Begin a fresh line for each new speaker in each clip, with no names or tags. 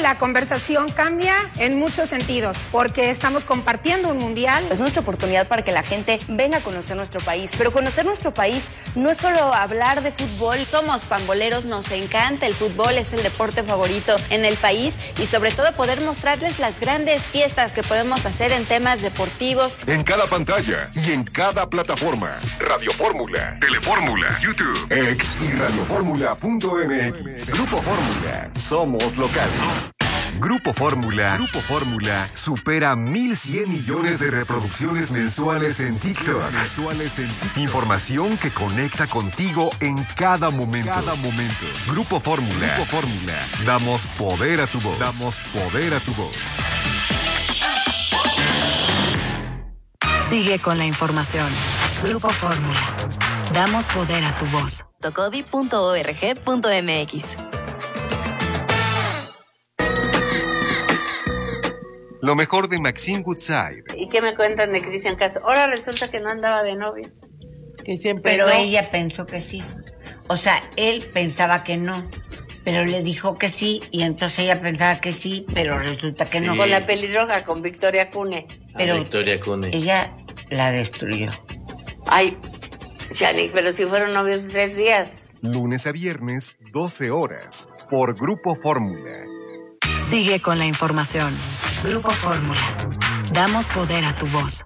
la conversación cambia en muchos sentidos, porque estamos compartiendo un mundial.
Es nuestra oportunidad para que la gente venga a conocer nuestro país, pero conocer nuestro país no es solo hablar de fútbol.
Somos pamboleros, nos encanta el fútbol, es el deporte favorito en el país y sobre todo poder mostrarles las grandes fiestas que podemos hacer en temas deportivos.
En cada pantalla y en cada plataforma. Radio Fórmula, Telefórmula, YouTube, X y radioformula.mx. Grupo Fórmula. Somos locales. Grupo Fórmula supera 1,100 millones de reproducciones mensuales en TikTok. Información que conecta contigo en cada momento. Grupo Fórmula. Damos poder a tu voz.
Sigue con la información. Grupo Fórmula. Damos poder a tu voz.
tocodi.org.mx.
Lo mejor de Maxine Woodside.
¿Y qué me cuentan de Cristian Castro? Ahora resulta que no andaba de novio.
Que siempre
pero
no.
Ella pensó que sí. O sea, él pensaba que no, pero le dijo que sí, y entonces ella pensaba que sí, pero resulta que no.
Con la pelirroja, con Victoria Cune.
Pero
Victoria Cune.
Ella la destruyó.
Ay, Chani, pero si fueron novios 3 días.
Lunes a viernes, 12 horas, por Grupo Fórmula.
Sigue con la información. Grupo Fórmula. Damos poder a tu voz.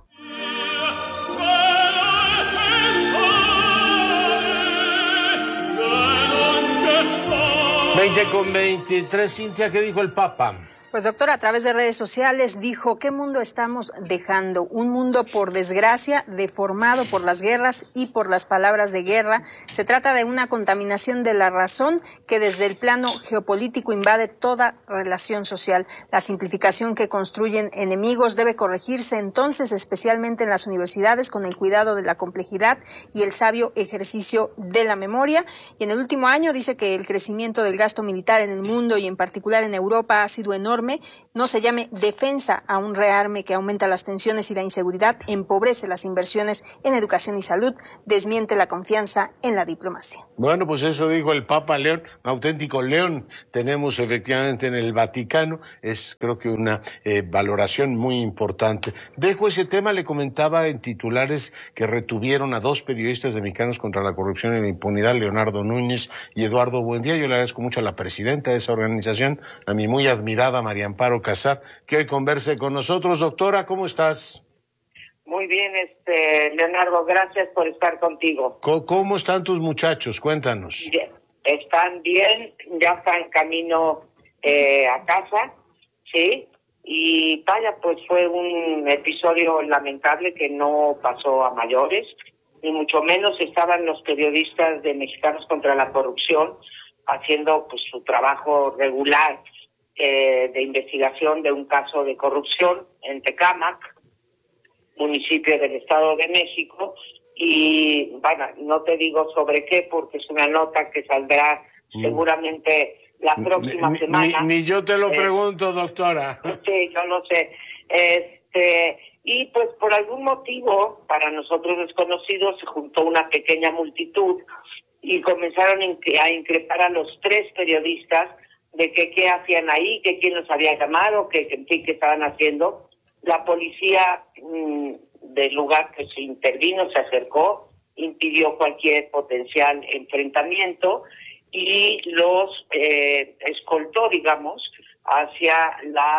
20:23, Cintia, ¿qué dijo el Papa?
Pues doctor, a través de redes sociales dijo, ¿qué mundo estamos dejando? Un mundo, por desgracia, deformado por las guerras y por las palabras de guerra. Se trata de una contaminación de la razón que desde el plano geopolítico invade toda relación social. La simplificación que construyen enemigos debe corregirse entonces, especialmente en las universidades, con el cuidado de la complejidad y el sabio ejercicio de la memoria. Y en el último año dice que el crecimiento del gasto militar en el mundo y en particular en Europa ha sido enorme. No se llame defensa a un rearme que aumenta las tensiones y la inseguridad, empobrece las inversiones en educación y salud, desmiente la confianza en la diplomacia.
Bueno, pues eso dijo el Papa León, un auténtico león tenemos efectivamente en el Vaticano, es creo que una valoración muy importante. Dejo ese tema, le comentaba en titulares que retuvieron a 2 periodistas de Mexicanos contra la Corrupción y la Impunidad, Leonardo Núñez y Eduardo Buendía. Yo le agradezco mucho a la presidenta de esa organización, a mi muy admirada María Amparo Casar, que hoy converse con nosotros. Doctora, ¿cómo estás?
Muy bien, Leonardo, gracias por estar contigo.
¿Cómo están tus muchachos? Cuéntanos.
Bien, están bien, ya están en camino a casa, ¿sí? Y vaya, pues fue un episodio lamentable que no pasó a mayores, ni mucho menos estaban los periodistas de Mexicanos contra la Corrupción haciendo pues su trabajo regular de investigación de un caso de corrupción en Tecámac, municipio del Estado de México, y bueno, no te digo sobre qué porque es una nota que saldrá seguramente la próxima semana.
Ni yo te lo pregunto, doctora.
Sí, yo lo sé. Y pues por algún motivo, para nosotros desconocidos, se juntó una pequeña multitud y comenzaron a increpar a los 3 periodistas de que qué hacían ahí, que quién los había llamado, que estaban haciendo. La policía del lugar que se intervino se acercó, impidió cualquier potencial enfrentamiento y los escoltó, digamos, hacia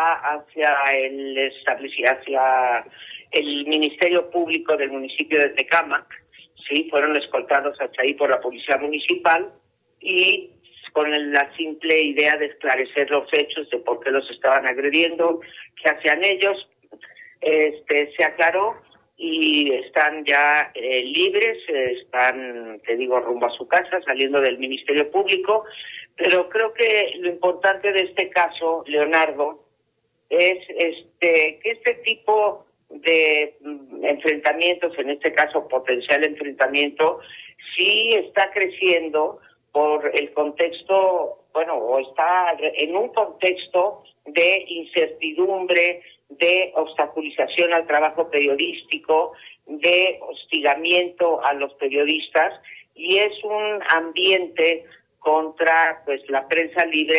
el Ministerio Público del municipio de Tecámac. Sí, fueron escoltados hasta ahí por la policía municipal y con la simple idea de esclarecer los hechos de por qué los estaban agrediendo, qué hacían ellos. Se aclaró y están ya libres, están, te digo, rumbo a su casa, saliendo del Ministerio Público, pero creo que lo importante de este caso, Leonardo, es que este tipo de enfrentamientos, en este caso potencial enfrentamiento, sí está creciendo por el contexto, o está en un contexto de incertidumbre, de obstaculización al trabajo periodístico, de hostigamiento a los periodistas, y es un ambiente contra la prensa libre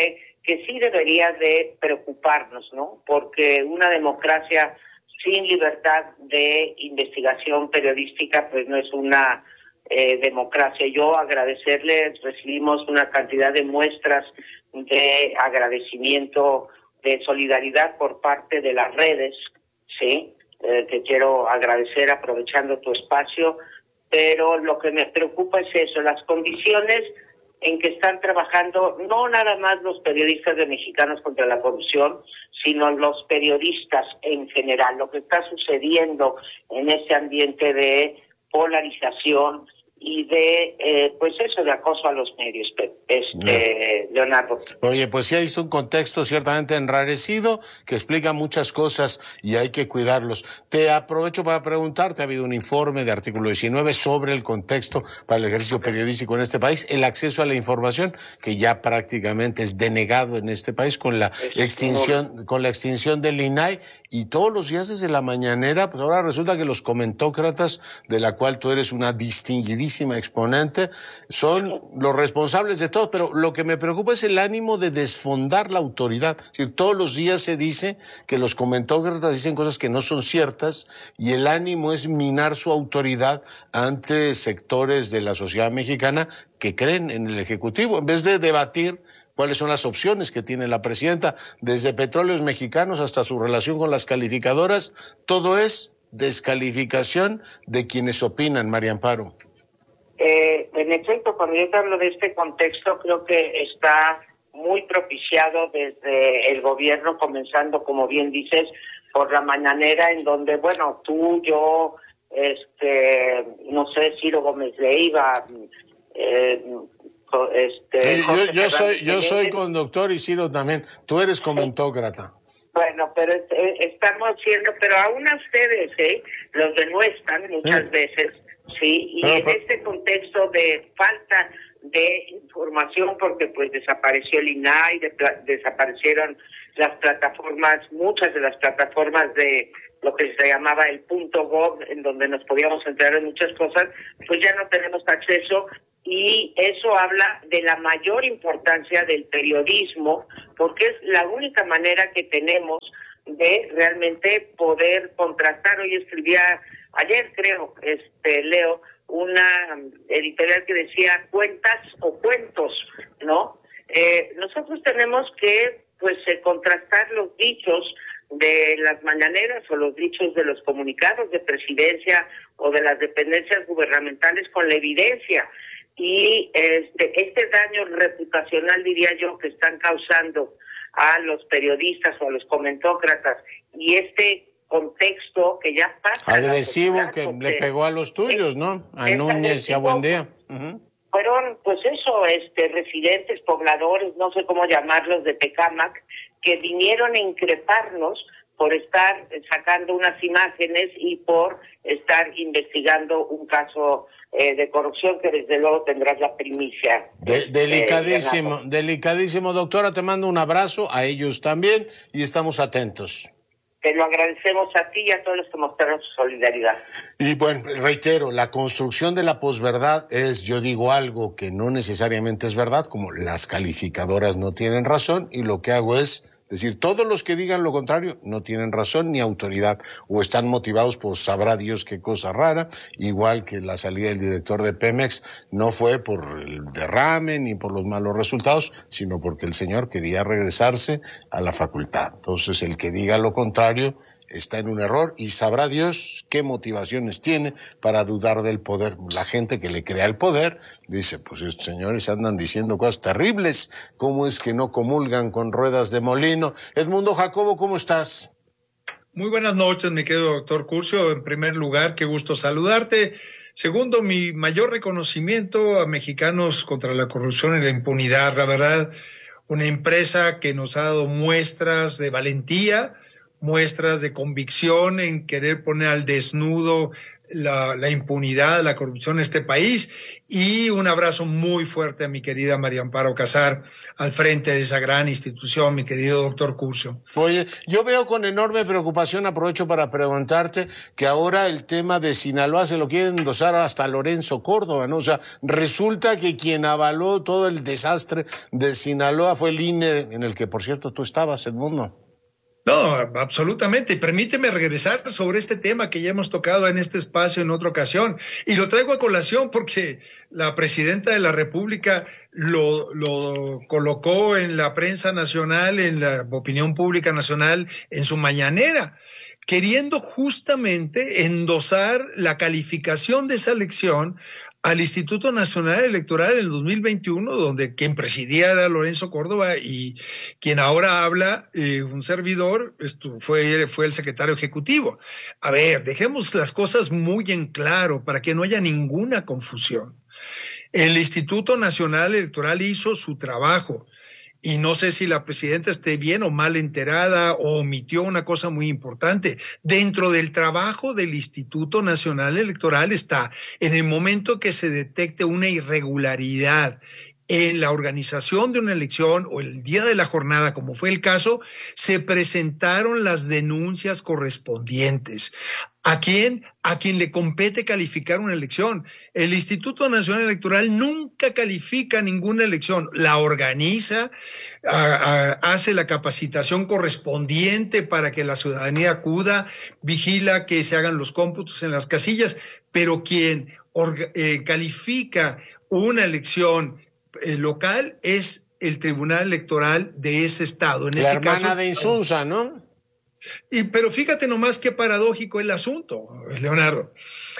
que sí debería de preocuparnos, ¿no? Porque una democracia sin libertad de investigación periodística, pues no es una democracia. Yo agradecerles, recibimos una cantidad de muestras de agradecimiento, de solidaridad por parte de las redes, ¿sí? Te quiero agradecer aprovechando tu espacio, pero lo que me preocupa es eso, las condiciones en que están trabajando no nada más los periodistas de Mexicanos contra la Corrupción, sino los periodistas en general, lo que está sucediendo en ese ambiente de polarización y de, pues eso, de acoso a los medios, Leonardo.
Oye, pues sí, hay un contexto ciertamente enrarecido que explica muchas cosas y hay que cuidarlos. Te aprovecho para preguntarte, ha habido un informe de Artículo 19 sobre el contexto para el ejercicio periodístico en este país, el acceso a la información, que ya prácticamente es denegado en este país con la extinción del INAI, y todos los días desde la mañanera, pues ahora resulta que los comentócratas, de la cual tú eres una distinguidísima exponente, son los responsables de todo, pero lo que me preocupa es el ánimo de desfondar la autoridad. Es decir, todos los días se dice que los comentócratas dicen cosas que no son ciertas y el ánimo es minar su autoridad ante sectores de la sociedad mexicana que creen en el Ejecutivo, en vez de debatir cuáles son las opciones que tiene la presidenta, desde Petróleos Mexicanos hasta su relación con las calificadoras, todo es descalificación de quienes opinan, María Amparo.
En efecto, cuando yo te hablo de este contexto, creo que está muy propiciado desde el gobierno, comenzando, como bien dices, por la mañanera, en donde, bueno, tú, yo, no sé, Ciro Gómez Leiva,
yo soy conductor y Ciro también. Tú eres comentócrata.
Bueno, pero estamos haciendo, pero aún a ustedes, los demuestran muchas veces, sí, y en este contexto de falta de información, porque pues desapareció el INAI, desaparecieron las plataformas, muchas de las plataformas de lo que se llamaba el .gov, en donde nos podíamos enterar en muchas cosas, pues ya no tenemos acceso. Y eso habla de la mayor importancia del periodismo, porque es la única manera que tenemos de realmente poder contrastar. Hoy escribía, ayer creo, Leo, una editorial que decía cuentas o cuentos, ¿no? Nosotros tenemos que, pues, contrastar los dichos de las mañaneras o los dichos de los comunicados de presidencia o de las dependencias gubernamentales con la evidencia. Y este daño reputacional, diría yo, que están causando a los periodistas o a los comentócratas, y este contexto que ya pasa
agresivo que le pegó a los tuyos, ¿no? A Núñez y a Buendía.
Fueron, pues eso, residentes, pobladores, no sé cómo llamarlos, de Tecámac, que vinieron a increparnos por estar sacando unas imágenes y por estar investigando un caso de corrupción que desde luego tendrás la primicia.
Delicadísimo, doctora, te mando un abrazo, a ellos también, y estamos atentos.
Te lo agradecemos a ti y a todos los que mostraron su solidaridad.
Y bueno, reitero, la construcción de la posverdad es, yo digo algo que no necesariamente es verdad, como las calificadoras no tienen razón, y lo que hago es decir, todos los que digan lo contrario no tienen razón ni autoridad, o están motivados por sabrá Dios qué cosa rara, igual que la salida del director de Pemex no fue por el derrame ni por los malos resultados, sino porque el señor quería regresarse a la facultad. Entonces, el que diga lo contrario está en un error y sabrá Dios qué motivaciones tiene para dudar del poder. La gente que le crea el poder dice, pues estos señores andan diciendo cosas terribles, ¿cómo es que no comulgan con ruedas de molino? Edmundo Jacobo, ¿cómo estás?
Muy buenas noches, mi querido doctor Curcio. En primer lugar, qué gusto saludarte. Segundo, mi mayor reconocimiento a Mexicanos contra la Corrupción y la Impunidad. La verdad, una empresa que nos ha dado muestras de valentía, muestras de convicción en querer poner al desnudo la impunidad, la corrupción en este país. Y un abrazo muy fuerte a mi querida María Amparo Casar al frente de esa gran institución, mi querido doctor Curcio.
Oye, yo veo con enorme preocupación, aprovecho para preguntarte, que ahora el tema de Sinaloa se lo quiere endosar hasta Lorenzo Córdoba, ¿no? O sea, resulta que quien avaló todo el desastre de Sinaloa fue el INE, en el que, por cierto, tú estabas, Edmundo.
No, absolutamente. Permíteme regresar sobre este tema que ya hemos tocado en este espacio en otra ocasión. Y lo traigo a colación porque la presidenta de la República lo colocó en la prensa nacional, en la opinión pública nacional, en su mañanera, queriendo justamente endosar la calificación de esa elección al Instituto Nacional Electoral en el 2021, donde quien presidía era Lorenzo Córdoba y quien ahora habla, un servidor, fue el secretario ejecutivo. A ver, dejemos las cosas muy en claro para que no haya ninguna confusión. El Instituto Nacional Electoral hizo su trabajo. Y no sé si la presidenta esté bien o mal enterada o omitió una cosa muy importante. Dentro del trabajo del Instituto Nacional Electoral está, en el momento que se detecte una irregularidad en la organización de una elección o el día de la jornada, como fue el caso, se presentaron las denuncias correspondientes. ¿A quién? A quien le compete calificar una elección. El Instituto Nacional Electoral nunca califica ninguna elección, la organiza, hace la capacitación correspondiente para que la ciudadanía acuda, vigila que se hagan los cómputos en las casillas, pero quien califica una elección local es el Tribunal Electoral de ese estado. En
la
este
hermana
caso,
de Insunza, ¿no?
Pero fíjate nomás qué paradójico el asunto, Leonardo.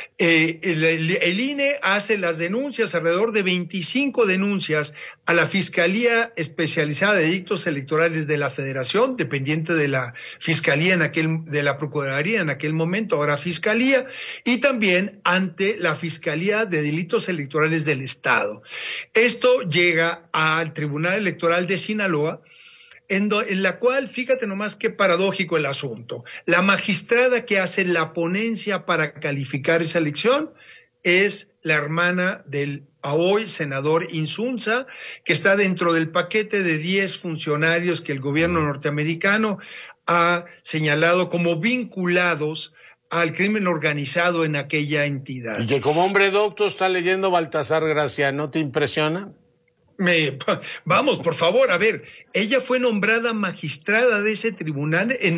El INE hace las denuncias, alrededor de 25 denuncias a la Fiscalía Especializada de Delitos Electorales de la Federación, dependiente de la Fiscalía de la Procuraduría en aquel momento, ahora Fiscalía, y también ante la Fiscalía de Delitos Electorales del Estado. Esto llega al Tribunal Electoral de Sinaloa, en la cual, fíjate nomás qué paradójico el asunto. La magistrada que hace la ponencia para calificar esa elección es la hermana del hoy senador Insunza, que está dentro del paquete de 10 funcionarios que el gobierno norteamericano ha señalado como vinculados al crimen organizado en aquella entidad.
Y que como hombre docto está leyendo Baltasar Gracia, ¿no te impresiona?
Vamos, por favor, a ver, ella fue nombrada magistrada de ese tribunal en